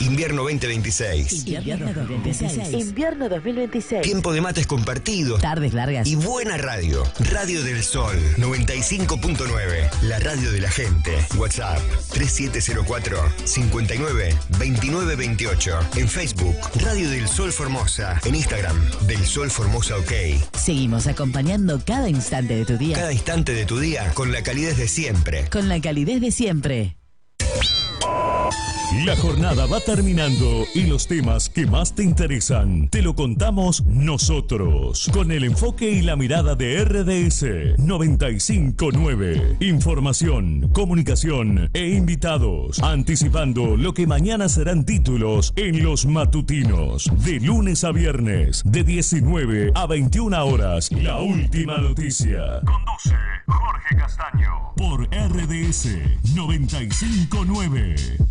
Invierno 2026. Invierno 2026. Invierno 2026. Tiempo de mates compartidos. Tardes largas. Y buena radio. Radio del Sol 95.9. La radio de la gente. WhatsApp 3704-59-2928. En Facebook, Radio del Sol Formosa. En Instagram, Del Sol Formosa OK. Seguimos acompañando cada instante de tu día. Cada instante de tu día con la calidez de siempre. Con la calidez de siempre. La jornada va terminando y los temas que más te interesan te lo contamos nosotros, con el enfoque y la mirada de RDS 95.9. Información, comunicación e invitados, anticipando lo que mañana serán títulos en los matutinos. De lunes a viernes, de 19 a 21 horas, la última noticia. Conduce Jorge Castaño por RDS 95.9.